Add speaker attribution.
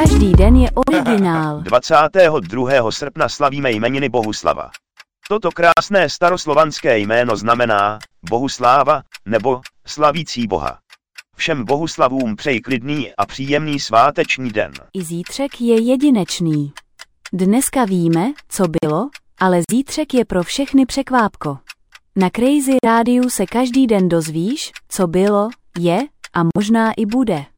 Speaker 1: Každý den je originál.
Speaker 2: 22. srpna slavíme jmeniny Bohuslava. Toto krásné staroslovanské jméno znamená Bohusláva nebo slavící Boha. Všem Bohuslavům přeji klidný a příjemný sváteční den.
Speaker 1: I zítřek je jedinečný. Dneska víme, co bylo, ale zítřek je pro všechny překvápko. Na Crazy Rádiu se každý den dozvíš, co bylo, je a možná i bude.